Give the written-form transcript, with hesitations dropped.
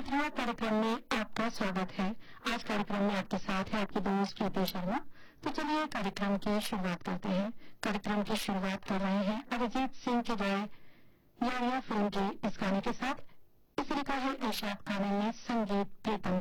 चित्रा कार्यक्रम में आपका स्वागत है। आज कार्यक्रम में आपके साथ है आपकी दोस्त ज्योति शर्मा। तो चलिए कार्यक्रम की शुरुआत करते हैं। कार्यक्रम की शुरुआत कर रहे हैं अरिजीत सिंह की गाए या फिल्म के इस गाने के साथ। इसे लिखा है इरशाद खान ने, संगीत प्रीतम